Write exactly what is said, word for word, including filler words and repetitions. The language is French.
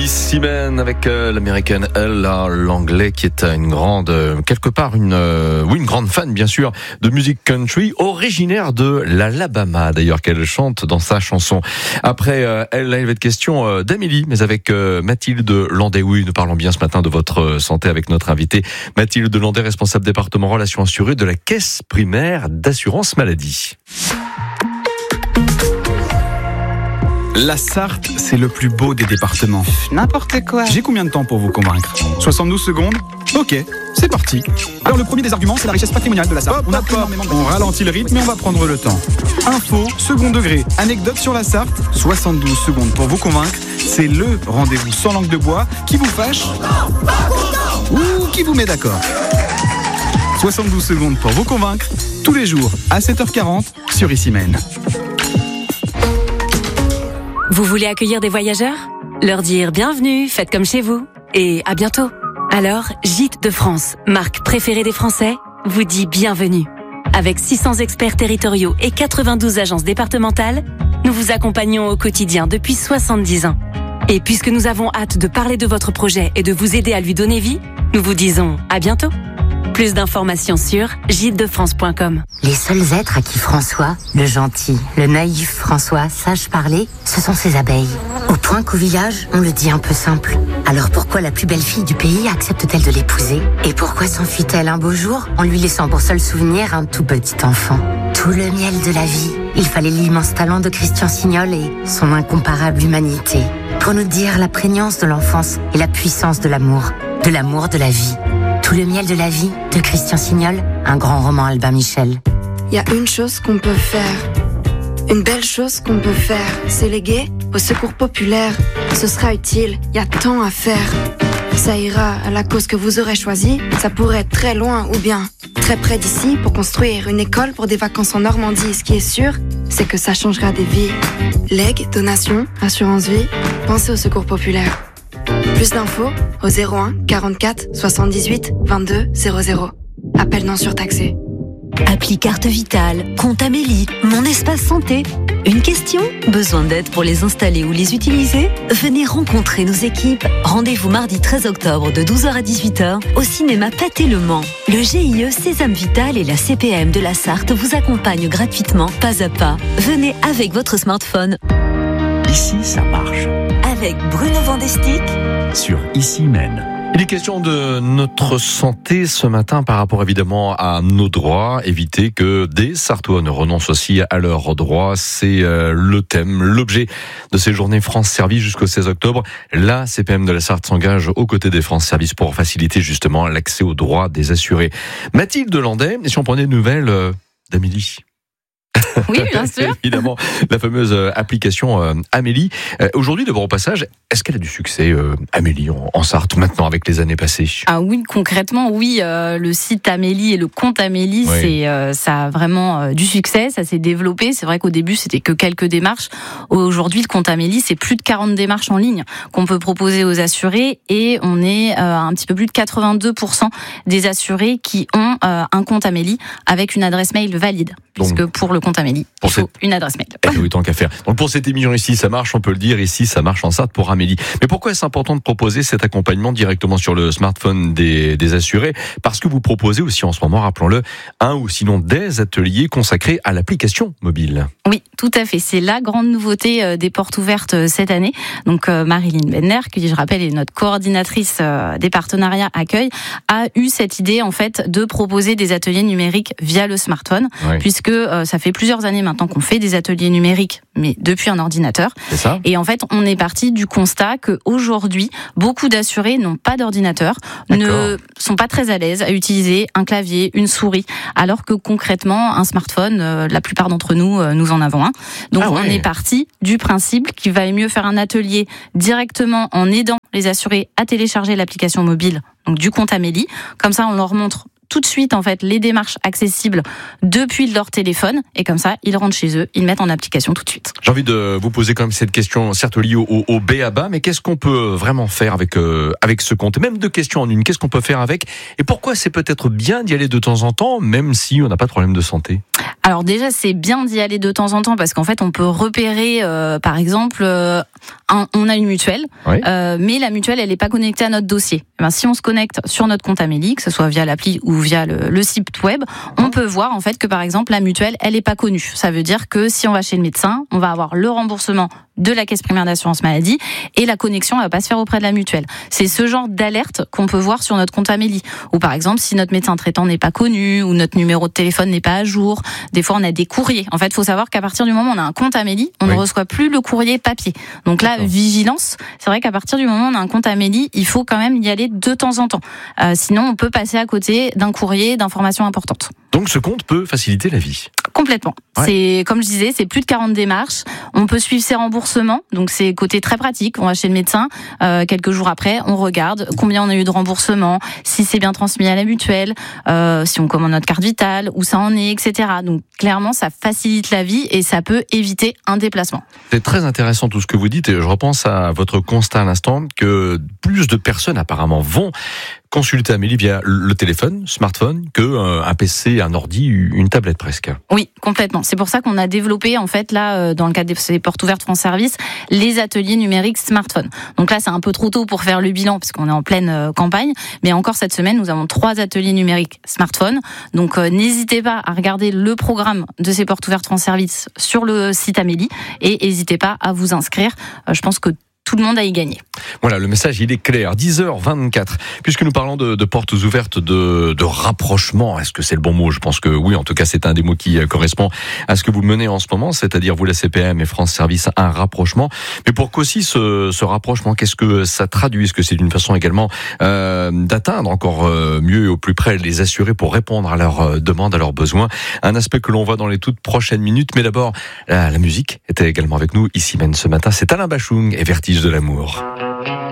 Ici même avec euh, l'américaine Ella Langley qui est une grande, euh, quelque part une, euh, oui une grande fan bien sûr de musique country, originaire de l'Alabama d'ailleurs qu'elle chante dans sa chanson. Après euh, elle, là, il va être question euh, d'Amélie, mais avec euh, Mathilde Landais. Oui, nous parlons bien ce matin de votre santé avec notre invitée Mathilde Landais, responsable département relations assurées de la Caisse primaire d'assurance maladie. La Sarthe, c'est le plus beau des départements. N'importe quoi. J'ai combien de temps pour vous convaincre ? soixante-douze secondes ? Ok, c'est parti. Alors le premier des arguments, c'est la richesse patrimoniale de la Sarthe. Hop, on, a hop, énormément de... on ralentit le rythme et on va prendre le temps. Info, second degré, anecdote sur la Sarthe. soixante-douze secondes pour vous convaincre. C'est le rendez-vous sans langue de bois qui vous fâche ou qui vous met d'accord. soixante-douze secondes pour vous convaincre, tous les jours à sept heures quarante sur Ici Même. Vous voulez accueillir des voyageurs ? Leur dire bienvenue, faites comme chez vous et à bientôt. Alors, Gîtes de France, marque préférée des Français, vous dit bienvenue. Avec six cents experts territoriaux et quatre-vingt-douze agences départementales, nous vous accompagnons au quotidien depuis soixante-dix ans. Et puisque nous avons hâte de parler de votre projet et de vous aider à lui donner vie, nous vous disons à bientôt. Plus d'informations sur gîtes de france point com. Les seuls êtres à qui François, le gentil, le naïf François, sache parler, ce sont ses abeilles. Au point qu'au village, on le dit un peu simple. Alors pourquoi la plus belle fille du pays accepte-t-elle de l'épouser ? Et pourquoi s'enfuit-elle un beau jour en lui laissant pour seul souvenir un tout petit enfant ? Tout le miel de la vie, il fallait l'immense talent de Christian Signol et son incomparable humanité pour nous dire la prégnance de l'enfance et la puissance de l'amour, de l'amour de la vie. Tout le miel de la vie de Christian Signol, un grand roman Albin Michel. Il y a une chose qu'on peut faire, une belle chose qu'on peut faire, c'est léguer au secours populaire. Ce sera utile, il y a tant à faire. Ça ira à la cause que vous aurez choisie, ça pourrait être très loin ou bien très près d'ici pour construire une école pour des vacances en Normandie. Ce qui est sûr, c'est que ça changera des vies. Legs, donations, assurance vie, pensez au secours populaire. Plus d'infos au zéro un quarante-quatre soixante-dix-huit vingt-deux zéro zéro. Appel non surtaxé. Appli Carte Vitale, Compte Amélie, Mon Espace Santé. Une question ? Besoin d'aide pour les installer ou les utiliser ? Venez rencontrer nos équipes. Rendez-vous mardi treize octobre de douze heures à dix-huit heures au cinéma Pathé Le Mans. Le G I E Sésame Vital et la C P M de la Sarthe vous accompagnent gratuitement, pas à pas. Venez avec votre smartphone. Ici, ça marche. Avec Bruno Vandestick sur Ici Même. Il est question de notre santé ce matin par rapport évidemment à nos droits. Éviter que des Sarthois ne renoncent aussi à leurs droits. C'est euh, le thème, l'objet de ces journées France Service jusqu'au seize octobre. La C P M de la Sarthe s'engage aux côtés des France Service pour faciliter justement l'accès aux droits des assurés. Mathilde Landais, et si on prenait des nouvelles euh, d'Amélie ? Oui, bien sûr. Évidemment, la fameuse euh, application euh, Amélie. Euh, aujourd'hui, d'abord au passage, est-ce qu'elle a du succès, euh, Amélie, en, en Sarthe, maintenant, avec les années passées ? Ah oui, concrètement, oui. Euh, le site Amélie et le compte Amélie, oui. c'est, euh, ça a vraiment euh, du succès, ça s'est développé. C'est vrai qu'au début, c'était que quelques démarches. Aujourd'hui, le compte Amélie, c'est plus de quarante démarches en ligne qu'on peut proposer aux assurés et on est euh, un petit peu plus de quatre-vingt-deux pour cent des assurés qui ont euh, un compte Amélie avec une adresse mail valide. Donc, puisque pour le compte Amélie, il faut cette... une adresse mail. Eh oui, tant qu'à faire. Donc pour cette émission ici, ça marche, on peut le dire, ici, ça marche en Sarthe pour Amélie. Mais pourquoi est-ce important de proposer cet accompagnement directement sur le smartphone des, des assurés ? Parce que vous proposez aussi en ce moment, rappelons-le, un ou sinon des ateliers consacrés à l'application mobile. Oui, tout à fait. C'est la grande nouveauté des portes ouvertes cette année. Donc Marilyn Benner, qui je rappelle est notre coordinatrice des partenariats accueil, a eu cette idée en fait de proposer des ateliers numériques via le smartphone, oui. puisque euh, ça fait plusieurs années maintenant qu'on fait des ateliers numériques, mais depuis un ordinateur. C'est ça. Et en fait, on est parti du constat que aujourd'hui, beaucoup d'assurés n'ont pas d'ordinateur, D'accord. ne sont pas très à l'aise à utiliser un clavier, une souris, alors que concrètement, un smartphone, euh, la plupart d'entre nous, euh, nous en avons un. Donc, ah ouais. on est parti du principe qu'il valait mieux faire un atelier directement en aidant les assurés à télécharger l'application mobile, donc du compte Amélie. Comme ça, on leur montre tout de suite en fait les démarches accessibles depuis leur téléphone et comme ça ils rentrent chez eux, ils mettent en application tout de suite. J'ai envie de vous poser quand même cette question, certes liée au, au, au B A B A, mais qu'est-ce qu'on peut vraiment faire avec euh, avec ce compte? Et même deux questions en une, qu'est-ce qu'on peut faire avec? Et pourquoi c'est peut-être bien d'y aller de temps en temps, même si on n'a pas de problème de santé? Alors déjà, c'est bien d'y aller de temps en temps parce qu'en fait, on peut repérer, euh, par exemple, euh, un, on a une mutuelle, oui. euh, mais la mutuelle, elle n'est pas connectée à notre dossier. Et ben, si on se connecte sur notre compte Amélie, que ce soit via l'appli ou via le, le site web, on peut voir en fait que par exemple la mutuelle, elle n'est pas connue. Ça veut dire que si on va chez le médecin, on va avoir le remboursement de la caisse primaire d'assurance maladie et la connexion, elle va pas se faire auprès de la mutuelle. C'est ce genre d'alerte qu'on peut voir sur notre compte Amélie. Ou par exemple, si notre médecin traitant n'est pas connu ou notre numéro de téléphone n'est pas à jour. Des fois, on a des courriers. En fait, il faut savoir qu'à partir du moment où on a un compte Amélie, on oui. ne reçoit plus le courrier papier. Donc là, D'accord. vigilance. C'est vrai qu'à partir du moment où on a un compte Amélie, il faut quand même y aller de temps en temps. Euh, sinon, on peut passer à côté d'un courrier d'informations importantes. Donc ce compte peut faciliter la vie. Complètement. Ouais. C'est, comme je disais, c'est plus de quarante démarches. On peut suivre ses remboursements. Donc c'est côté très pratique. On va chez le médecin. Euh, quelques jours après, on regarde combien on a eu de remboursement, si c'est bien transmis à la mutuelle, euh, si on commande notre carte vitale, où ça en est, et cetera. Donc clairement, ça facilite la vie et ça peut éviter un déplacement. C'est très intéressant tout ce que vous dites et je repense à votre constat à l'instant que plus de personnes apparemment vont consulter Amélie via le téléphone, smartphone, que euh, un P C, un ordi, une tablette presque. Oui, complètement. C'est pour ça qu'on a développé, en fait, là, euh, dans le cadre des portes ouvertes France Service, les ateliers numériques smartphone. Donc là, c'est un peu trop tôt pour faire le bilan, parce qu'on est en pleine euh, campagne. Mais encore cette semaine, nous avons trois ateliers numériques smartphone. Donc euh, n'hésitez pas à regarder le programme de ces portes ouvertes France Service sur le site Amélie. Et n'hésitez pas à vous inscrire. Euh, je pense que tout le monde a y gagné. Voilà, le message, il est clair. dix heures vingt-quatre. Puisque nous parlons de, de portes ouvertes, de, de rapprochement, est-ce que c'est le bon mot? Je pense que oui, en tout cas, c'est un des mots qui correspond à ce que vous menez en ce moment, c'est-à-dire vous, la C P M et France Service, un rapprochement. Mais pour qu'aussi ce, ce rapprochement, qu'est-ce que ça traduit? Est-ce que c'est une façon également euh, d'atteindre encore euh, mieux et au plus près les assurés pour répondre à leurs euh, demandes, à leurs besoins? Un aspect que l'on voit dans les toutes prochaines minutes. Mais d'abord, la, la musique était également avec nous ici même ce matin. C'est Alain Bachung et Vertige de l'amour.